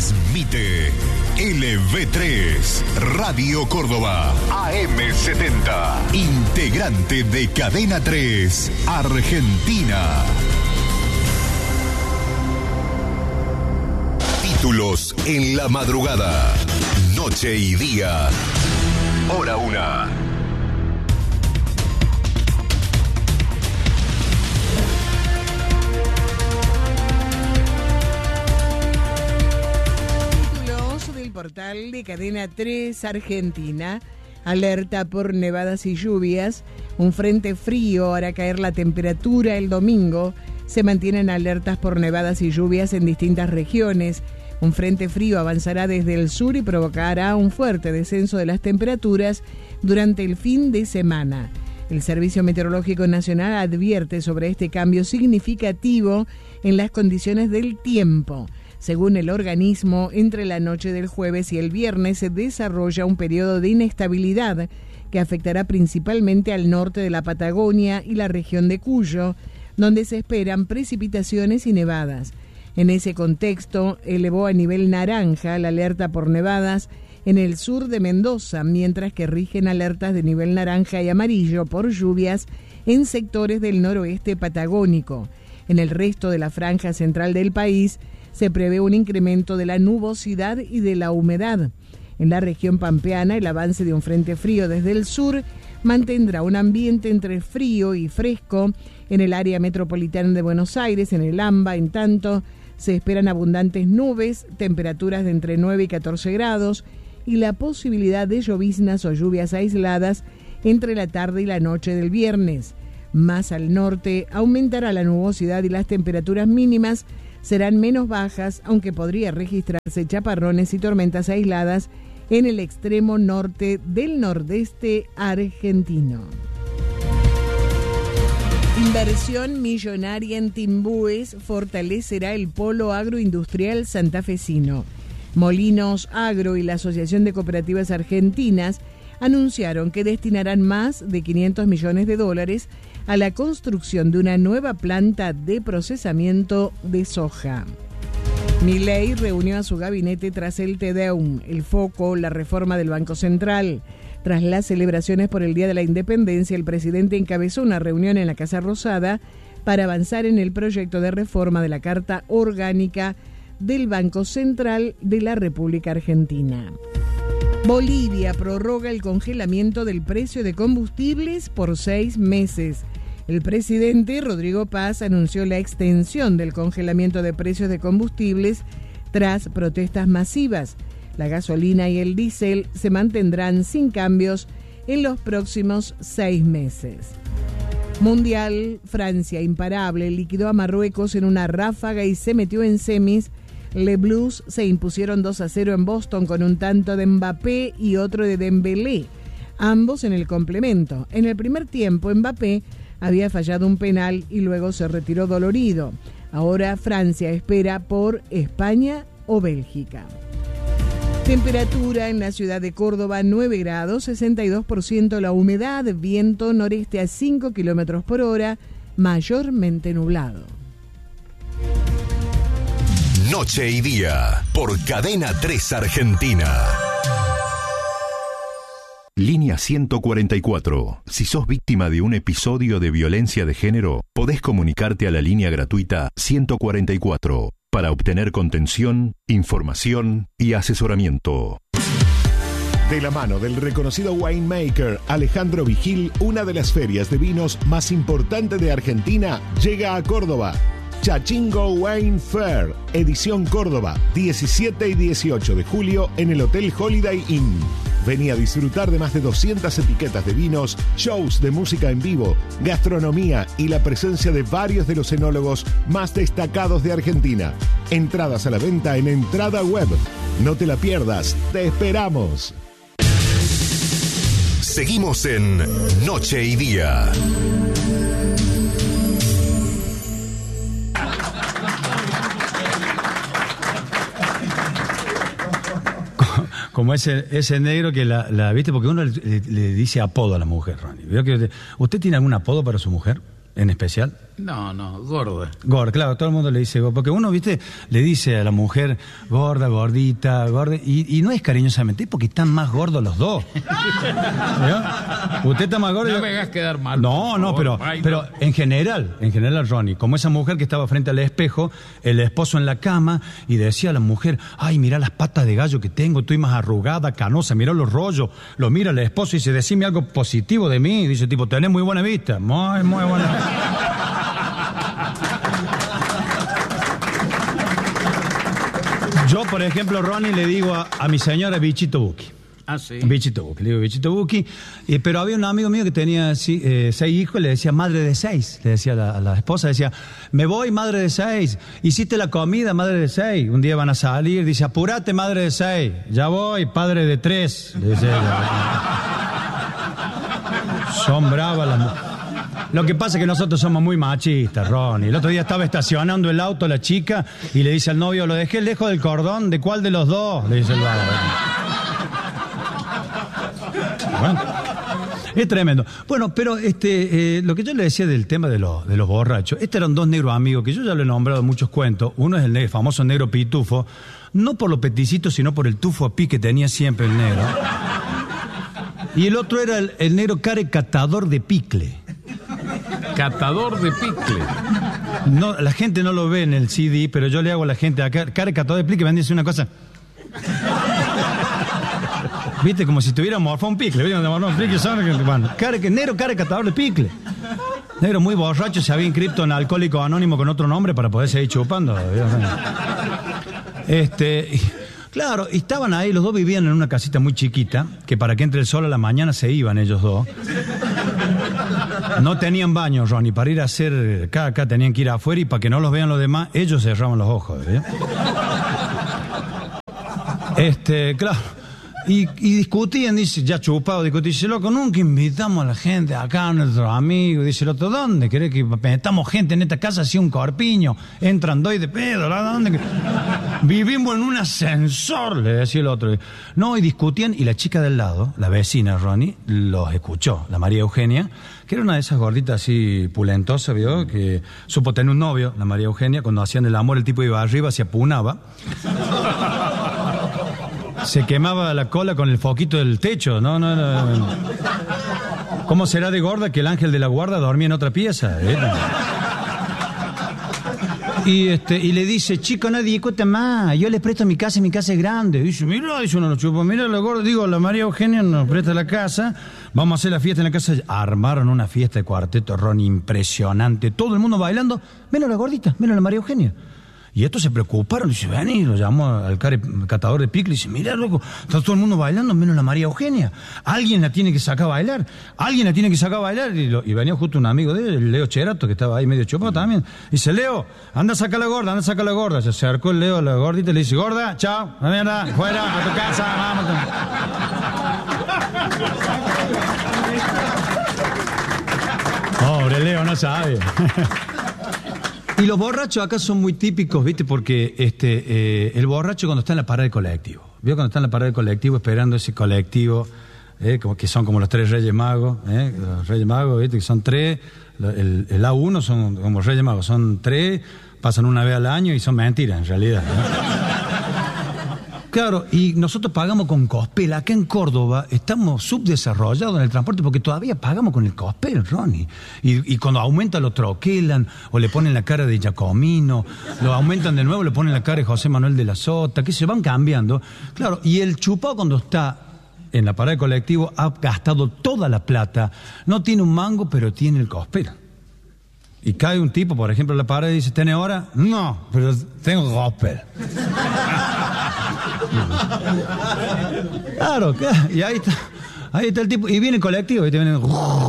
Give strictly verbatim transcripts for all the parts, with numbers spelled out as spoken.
Transmite L V tres, Radio Córdoba, A M setenta, integrante de Cadena tres, Argentina. Títulos en la madrugada, noche y día, hora una. Portal de Cadena tres Argentina. Alerta por nevadas y lluvias. Un frente frío hará caer la temperatura el domingo. Se mantienen alertas por nevadas y lluvias en distintas regiones. Un frente frío avanzará desde el sur y provocará un fuerte descenso de las temperaturas durante el fin de semana. El Servicio Meteorológico Nacional advierte sobre este cambio significativo en las condiciones del tiempo. Según el organismo, entre la noche del jueves y el viernes se desarrolla un periodo de inestabilidad que afectará principalmente al norte de la Patagonia y la región de Cuyo, donde se esperan precipitaciones y nevadas. En ese contexto, elevó a nivel naranja la alerta por nevadas en el sur de Mendoza, mientras que rigen alertas de nivel naranja y amarillo por lluvias en sectores del noroeste patagónico. En el resto de la franja central del país, se prevé un incremento de la nubosidad y de la humedad. En la región pampeana, el avance de un frente frío desde el sur mantendrá un ambiente entre frío y fresco. En el área metropolitana de Buenos Aires, en el AMBA, en tanto, se esperan abundantes nubes, temperaturas de entre nueve y catorce grados y la posibilidad de lloviznas o lluvias aisladas entre la tarde y la noche del viernes. Más al norte, aumentará la nubosidad y las temperaturas mínimas serán menos bajas, aunque podría registrarse chaparrones y tormentas aisladas en el extremo norte del nordeste argentino. Inversión millonaria en Timbúes fortalecerá el polo agroindustrial santafesino. Molinos Agro y la Asociación de Cooperativas Argentinas anunciaron que destinarán más de quinientos millones de dólares a la construcción de una nueva planta de procesamiento de soja. Milei reunió a su gabinete tras el Te Deum, el foco, la reforma del Banco Central. Tras las celebraciones por el Día de la Independencia, el presidente encabezó una reunión en la Casa Rosada para avanzar en el proyecto de reforma de la Carta Orgánica del Banco Central de la República Argentina. Bolivia prorroga el congelamiento del precio de combustibles por seis meses. El presidente Rodrigo Paz anunció la extensión del congelamiento de precios de combustibles tras protestas masivas. La gasolina y el diésel se mantendrán sin cambios en los próximos seis meses. Mundial, Francia, imparable, liquidó a Marruecos en una ráfaga y se metió en semis. Les Blues se impusieron dos a cero en Boston con un tanto de Mbappé y otro de Dembélé, ambos en el complemento. En el primer tiempo, Mbappé había fallado un penal y luego se retiró dolorido. Ahora Francia espera por España o Bélgica. Temperatura en la ciudad de Córdoba, nueve grados, sesenta y dos por ciento la humedad, viento noreste a cinco kilómetros por hora, mayormente nublado. Noche y día, por Cadena tres Argentina. Línea ciento cuarenta y cuatro. Si sos víctima de un episodio de violencia de género, podés comunicarte a la línea gratuita ciento cuarenta y cuatro para obtener contención, información y asesoramiento. De la mano del reconocido winemaker Alejandro Vigil, una de las ferias de vinos más importantes de Argentina llega a Córdoba. Chachingo Wine Fair, edición Córdoba, diecisiete y dieciocho de julio en el Hotel Holiday Inn. Vení a disfrutar de más de doscientas etiquetas de vinos, shows de música en vivo, gastronomía y la presencia de varios de los enólogos más destacados de Argentina. Entradas a la venta en Entrada Web. No te la pierdas, te esperamos. Seguimos en Noche y Día. Como ese, ese negro que la, la viste, porque uno le, le dice apodo a la mujer, Ronnie. ¿Vio que usted tiene algún apodo para su mujer en especial? No, no, gorda. Gorda, claro, todo el mundo le dice gorda. Porque uno, viste, le dice a la mujer gorda, gordita, gorda. Y, y no es cariñosamente, es porque están más gordos los dos. ¿Ya? Usted está más gordo. No yo... me hagas quedar mal. No, no, pero, pero en general, en general, Ronnie, como esa mujer que estaba frente al espejo, el esposo en la cama, y decía a la mujer, ay, mira las patas de gallo que tengo, estoy más arrugada, canosa, mira los rollos. Lo mira el esposo y dice, decime algo positivo de mí. Dice, tipo, tenés muy buena vista. Muy, muy buena vista. Yo, por ejemplo, Ronnie, le digo a, a mi señora Bichito Buki. Ah, sí. Bichito Buki, le digo Bichito Buki. Eh, pero había un amigo mío que tenía sí, eh, seis hijos y le decía madre de seis. Le decía a la, a la esposa, decía, me voy, madre de seis. Hiciste la comida, madre de seis. Un día van a salir, dice, apurate, madre de seis. Ya voy, padre de tres. Le decía, son bravas las mujeres. Lo que pasa es que nosotros somos muy machistas, Ronnie. El otro día estaba estacionando el auto la chica y le dice al novio, lo dejé lejos del cordón, ¿de cuál de los dos? Le dice el vago. Bueno, es tremendo. Bueno, pero este, eh, lo que yo le decía del tema de, los de los borrachos, estos eran dos negros amigos que yo ya lo he nombrado en muchos cuentos. Uno es el negro, famoso negro pitufo, no por los peticitos, sino por el tufo a pi que tenía siempre el negro. Y el otro era el, el negro care catador de picle. Catador de picle. No, la gente no lo ve en el C D, pero yo le hago a la gente acá, cara catador de picle, me dice una cosa. Viste, como si tuviera morfado un picle. ¿Viste? Un picle son, bueno, cara, negro cara catador de picle. Negro muy borracho, se había inscrito en Alcohólico Anónimo con otro nombre para poder seguir chupando. Este... Claro, y estaban ahí, los dos vivían en una casita muy chiquita, que para que entre el sol a la mañana se iban ellos dos. No tenían baño, Ronnie, para ir a hacer caca tenían que ir afuera y para que no los vean los demás, ellos cerraban los ojos. ¿eh? Este, claro, y, y discutían, dice, ya chupado, discutían, dice, loco, nunca invitamos a la gente acá, a nuestros amigos, dice el otro, ¿dónde querés que metamos gente en esta casa así un corpiño? Entran doy de pedo, ¿dónde? Vivimos en un ascensor, le decía el otro. No, y discutían, y la chica del lado, la vecina Ronnie, los escuchó, la María Eugenia, que era una de esas gorditas así pulentosas, ¿vio? Que supo tener un novio, la María Eugenia, cuando hacían el amor el tipo iba arriba, se apunaba. Se quemaba la cola con el foquito del techo, no, no, no. ¿Cómo será de gorda que el ángel de la guarda dormía en otra pieza? ¿Eh? Y este y le dice, chico, nadie discute más, yo les presto mi casa y mi casa es grande. Y dice, mira, dice uno lo chupa, mira la gorda, digo, la María Eugenia nos presta la casa, vamos a hacer la fiesta en la casa. Armaron una fiesta de cuarteto, Ronnie, impresionante, todo el mundo bailando, menos la gordita, menos la María Eugenia. Y estos se preocuparon, dice, ven, y lo llamó al care, catador de picle, y dice, mira, loco, está todo el mundo bailando, menos la María Eugenia. Alguien la tiene que sacar a bailar, alguien la tiene que sacar a bailar. Y, lo, y venía justo un amigo de él, el Leo Cherato, que estaba ahí medio chupado también. Dice, Leo, anda a sacar la gorda, anda a sacar la gorda. Se acercó el Leo a la gordita y le dice, gorda, chao, la mierda, fuera, a tu casa, vamos. Pobre Leo, no sabe. Y los borrachos acá son muy típicos, ¿viste? Porque este eh, el borracho cuando está en la parada del colectivo, ¿vio? Cuando está en la parada del colectivo esperando ese colectivo, eh, como que son como los tres Reyes Magos, eh, los Reyes Magos, ¿viste? Que son tres, el, el A uno son como Reyes Magos, son tres, pasan una vez al año y son mentiras en realidad, ¿no? Claro, y nosotros pagamos con Cospel. Acá en Córdoba estamos subdesarrollados en el transporte porque todavía pagamos con el Cospel, Ronnie. Y, y cuando aumenta lo troquelan, o le ponen la cara de Giacomino, lo aumentan de nuevo, le ponen la cara de José Manuel de la Sota, que se van cambiando. Claro, y el chupado cuando está en la parada de colectivo ha gastado toda la plata. No tiene un mango, pero tiene el Cospel. Y cae un tipo, por ejemplo, en la parada y dice, ¿tiene hora? No, pero tengo Cospel. Claro, y ahí está, ahí está el tipo, y viene el colectivo, y te vienen,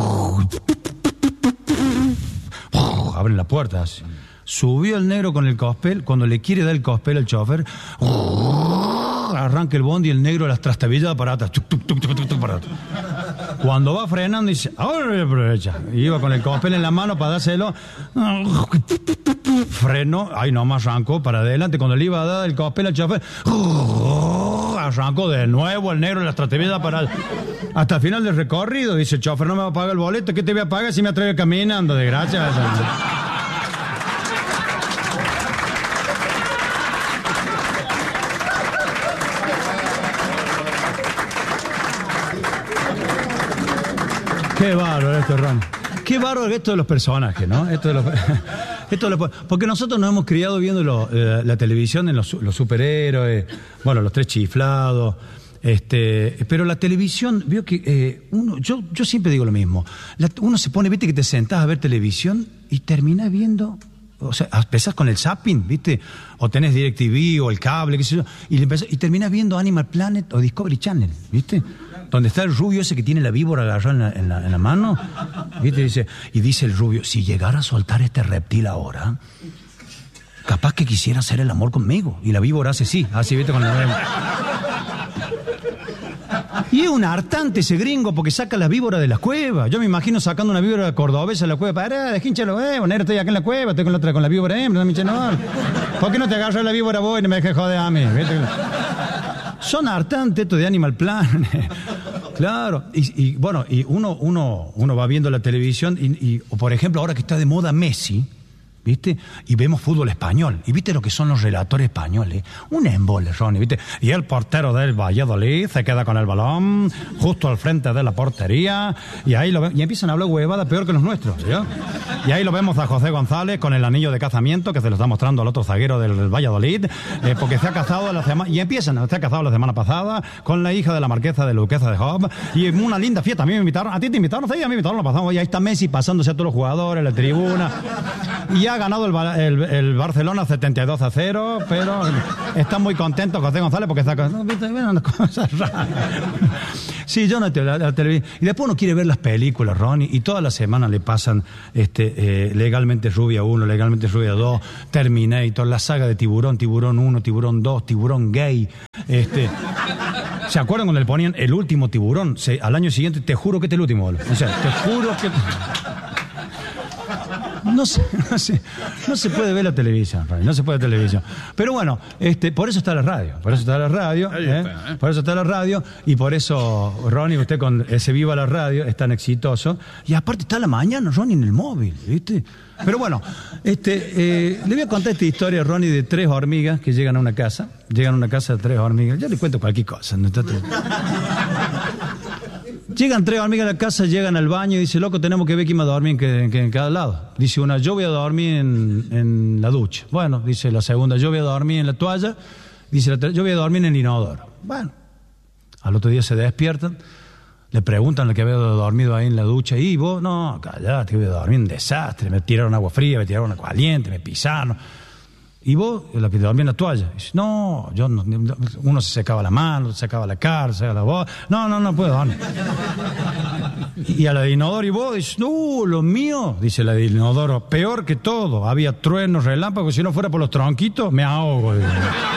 abren la puerta así. Subió el negro con el Cospel, cuando le quiere dar el Cospel al chofer, arranca el bondi y el negro las trastabilladas para atrás, tuc, tuc, tuc, tuc, tuc, tuc, para atrás. Cuando va frenando dice, ahora aprovecha. Y iba con el Cospel en la mano para dárselo, frenó, ahí nomás arrancó para adelante. Cuando le iba a dar el Cospel al chofer, arrancó de nuevo el negro en las trastabillas para hasta el final del recorrido. Dice el chofer, no me va a pagar el boleto, ¿qué te voy a pagar si me atrevo caminando? De gracia. Qué bárbaro esto, Ron. Qué bárbaro esto de los personajes, ¿no? Esto de los, esto de los, porque nosotros nos hemos criado viendo lo, eh, la televisión en los, los superhéroes, bueno, los tres chiflados. Este, pero la televisión, veo que eh, uno, yo, yo siempre digo lo mismo. La, uno se pone, viste, que te sentás a ver televisión y terminás viendo, o sea, empezás con el zapping, viste, o tenés DirecTV o el cable, qué sé yo, y, empezás, y terminás viendo Animal Planet o Discovery Channel, viste, donde está el rubio ese que tiene la víbora agarrada en la, en la, en la mano, viste, y dice, y dice el rubio, si llegara a soltar este reptil ahora, capaz que quisiera hacer el amor conmigo. Y la víbora hace sí, así, viste, con la... Y es un hartante ese gringo porque saca la víbora de la cueva. Yo me imagino sacando una víbora cordobesa de la cueva. Pará, dejínchalo, huevos, negro, estoy acá en la cueva, estoy con la otra, con la víbora hembra, no me no. ¿Por qué no te agarras la víbora vos y no me dejes joder a mí? ¿Viste? Son hartantes estos de Animal Planet. Claro, y, y bueno, y uno, uno, uno va viendo la televisión y, y, o por ejemplo, ahora que está de moda Messi, ¿viste? Y vemos fútbol español. ¿Y viste lo que son los relatores españoles? Un embole, Ronnie, ¿viste? Y el portero del Valladolid se queda con el balón justo al frente de la portería y ahí lo ve- y empiezan a hablar huevada peor que los nuestros, ¿sí? Y ahí lo vemos a José González con el anillo de casamiento que se lo está mostrando al otro zaguero del, del Valladolid, eh, porque se ha casado la semana... Y empiezan, se ha casado la semana pasada con la hija de la marquesa de Luqueza de Job y una linda fiesta. A mí me invitaron, a ti te invitaron, sí, a mí me invitaron, lo pasamos. Y ahí está Messi pasándose a todos los jugadores, la tribuna. Y ya ha ganado el, el, el Barcelona setenta y dos a cero, pero está muy contento José González porque está con no, ¿viste? Unas cosas raras. Sí, yo no te la, la televisión. Y después uno quiere ver las películas, Ronnie, y toda la semana le pasan este eh, Legalmente Rubia uno, Legalmente Rubia dos, Terminator, la saga de Tiburón, Tiburón uno, Tiburón dos, Tiburón Gay. Este, ¿se acuerdan cuando le ponían el último Tiburón? Se, al año siguiente, te juro que este es el último. O sea, te juro que... No se, no, se, no se puede ver la televisión, no se puede televisión. Pero bueno, este, por eso está la radio, por eso está la radio, ¿eh? Está, ¿eh? Por eso está la radio y por eso, Ronnie, usted con ese Viva la Radio es tan exitoso. Y aparte está la mañana, Ronnie, en el móvil, ¿viste? Pero bueno, este, eh, le voy a contar esta historia, Ronnie, de tres hormigas que llegan a una casa. Llegan a una casa de tres hormigas. Yo le cuento cualquier cosa, ¿no? Está todo... Llegan tres hormigas a la casa, llegan al baño y dice, loco, tenemos que ver quién va a dormir en, que, en, que, en cada lado. Dice una, yo voy a dormir en, en la ducha. Bueno, dice la segunda, yo voy a dormir en la toalla. Dice la tercera, yo voy a dormir en el inodoro. Bueno, al otro día se despiertan, le preguntan al que había dormido ahí en la ducha, y vos, no, callate, voy a dormir en desastre, me tiraron agua fría, me tiraron agua caliente, me pisaron. Y vos, la que dormía en la toalla, dice, no, yo no, uno se secaba la mano, se secaba la cara, se secaba la voz, no, no, no puedo dormir. Y a la de inodoro, y vos, dice, no, lo mío, dice la de inodoro, peor que todo, había truenos, relámpagos, si no fuera por los tronquitos, me ahogo. Dice.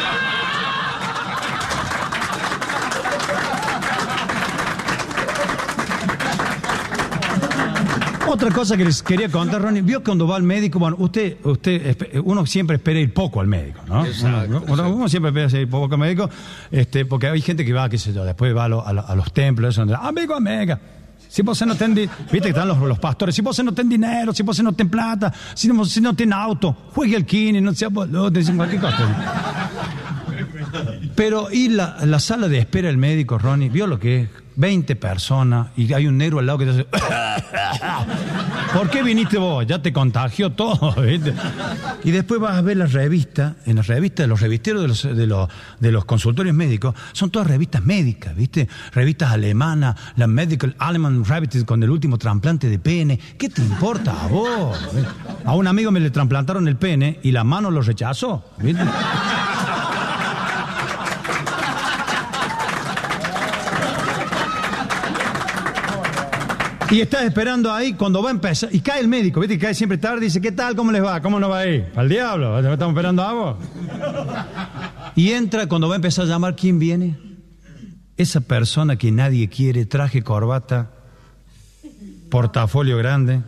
Otra cosa que les quería contar, Ronnie, vio cuando va al médico, bueno, usted, usted, uno siempre espera ir poco al médico, ¿no? Exacto, uno, uno, uno siempre espera ir poco al médico, este, porque hay gente que va, qué sé yo, después va a, lo, a, lo, a los templos, eso, donde, amigo, amiga, si vos no ten, viste que están los, los pastores, si vos no ten dinero, si vos no ten plata, si no, si no ten auto, juegue al kine, no sea boludo, dicen cualquier cosa. Pero ir la, la sala de espera del médico, Ronnie, vio lo que es, veinte personas, y hay un negro al lado que te hace... ¿Por qué viniste vos? Ya te contagió todo, ¿viste? Y después vas a ver las revistas, en las revistas, los revisteros de los, de los, de los consultorios médicos, son todas revistas médicas, ¿viste? Revistas alemanas, la Medical Alemán Revista con el último trasplante de pene. ¿Qué te importa a vos? A un amigo me le trasplantaron el pene y la mano lo rechazó, ¿viste? Y estás esperando ahí cuando va a empezar. Y cae el médico, ¿viste? Y cae siempre tarde y dice, ¿qué tal? ¿Cómo les va? ¿Cómo no va a ir? ¿Al diablo? ¿Estamos esperando a vos? Y entra cuando va a empezar a llamar, ¿quién viene? Esa persona que nadie quiere, traje, corbata, portafolio grande.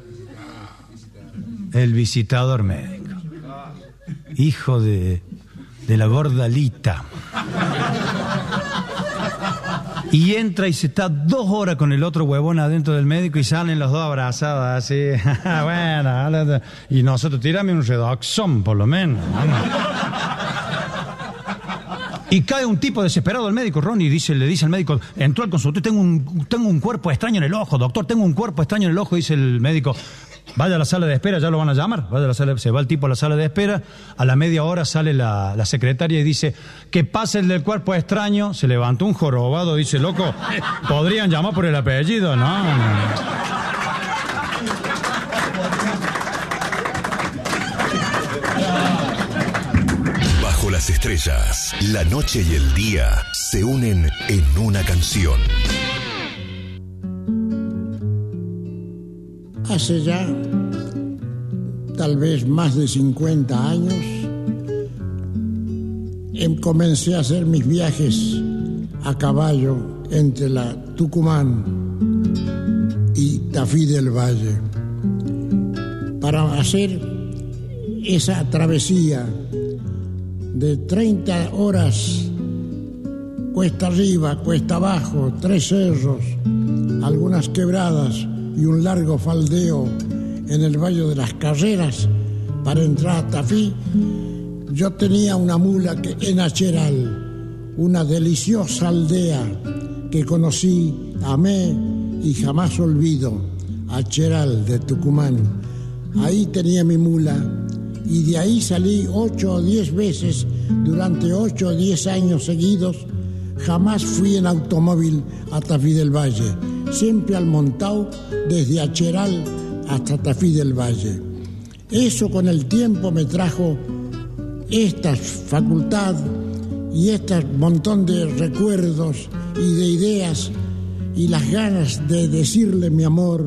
El visitador médico. Hijo de, de la gordalita. Y entra y se está dos horas con el otro huevón adentro del médico y salen los dos abrazados así. Bueno, y nosotros tirame un redoxón por lo menos. Y cae un tipo desesperado al médico, Ronnie, y dice, le dice al médico, entró al consultorio, tengo un, tengo un cuerpo extraño en el ojo, doctor, tengo un cuerpo extraño en el ojo, dice el médico, vaya a la sala de espera, ya lo van a llamar, vaya a la sala, se va el tipo a la sala de espera, a la media hora sale la, la secretaria y dice, que pase el del cuerpo extraño, se levantó un jorobado, dice, loco, ¿podrían llamar por el apellido? No, no. Las estrellas, la noche y el día se unen en una canción. Hace ya tal vez más de cincuenta años comencé a hacer mis viajes a caballo entre la Tucumán y Tafí del Valle para hacer esa travesía de treinta horas, cuesta arriba, cuesta abajo, tres cerros, algunas quebradas y un largo faldeo en el Valle de las Carreras para entrar a Tafí. Yo tenía una mula que, en Acheral, una deliciosa aldea que conocí, amé y jamás olvido, Acheral de Tucumán. Ahí tenía mi mula. Y de ahí salí ocho o diez veces durante ocho o diez años seguidos. Jamás fui en automóvil a Tafí del Valle, siempre al montao desde Acheral hasta Tafí del Valle. Eso con el tiempo me trajo esta facultad y este montón de recuerdos y de ideas y las ganas de decirle mi amor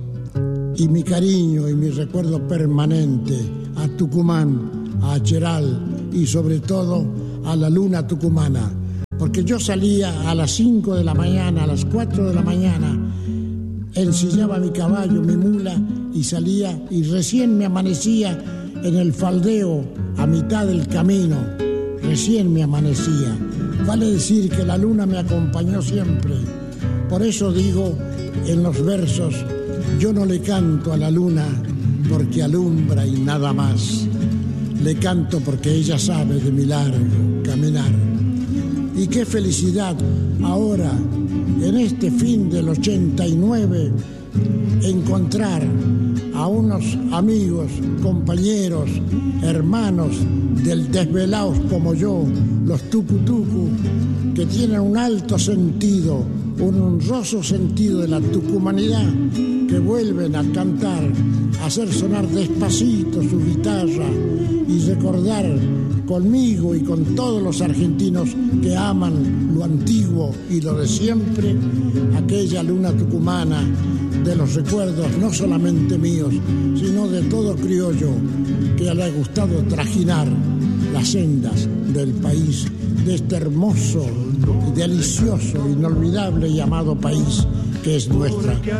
y mi cariño y mi recuerdo permanente a Tucumán, a Acheral y sobre todo a la luna tucumana. Porque yo salía a las cinco de la mañana, a las cuatro de la mañana, ensillaba mi caballo, mi mula y salía y recién me amanecía en el faldeo a mitad del camino, recién me amanecía. Vale decir que la luna me acompañó siempre. Por eso digo en los versos, yo no le canto a la luna porque alumbra y nada más. Le canto porque ella sabe de mi largo caminar. Y qué felicidad ahora, en este fin del ochenta y nueve, encontrar a unos amigos, compañeros, hermanos del desvelaos como yo, los tucutucu, que tienen un alto sentido, un honroso sentido de la tucumanidad, que vuelven a cantar, a hacer sonar despacito su guitarra y recordar conmigo y con todos los argentinos que aman lo antiguo y lo de siempre, aquella luna tucumana de los recuerdos no solamente míos, sino de todo criollo que le ha gustado trajinar las sendas del país, de este hermoso, delicioso, inolvidable y amado país que es nuestra